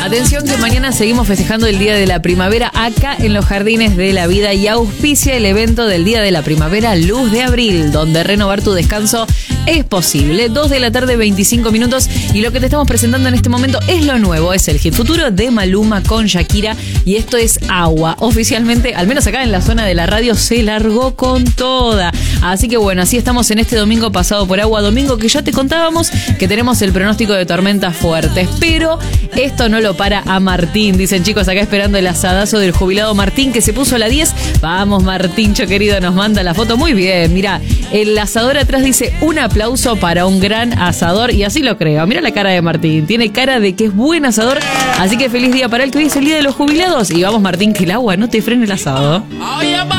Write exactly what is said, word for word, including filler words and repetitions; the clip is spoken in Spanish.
Atención que mañana seguimos festejando el Día de la Primavera acá en los Jardines de la Vida y auspicia el evento del Día de la Primavera Luz de Abril, donde renovar tu descanso es posible. dos de la tarde, veinticinco minutos, y lo que te estamos presentando en este momento es lo nuevo, es el hit futuro de Maluma con Shakira, y esto es Agua. Oficialmente, al menos acá en la zona de la radio, se largó con toda. Así que bueno, así estamos en este domingo pasado por agua, domingo que ya te contábamos que tenemos el pronóstico de tormentas fuertes, pero esto no lo para a Martín. Dicen chicos acá esperando el asadazo del jubilado Martín que se puso a la diez. Vamos Martíncho querido, nos manda la foto. Muy bien, mira, el asador atrás dice un aplauso para un gran asador, y así lo creo. Mira la cara de Martín, tiene cara de que es buen asador, así que feliz día para él, que hoy es el día de los jubilados. Y vamos Martín, que el agua no te frene el asado.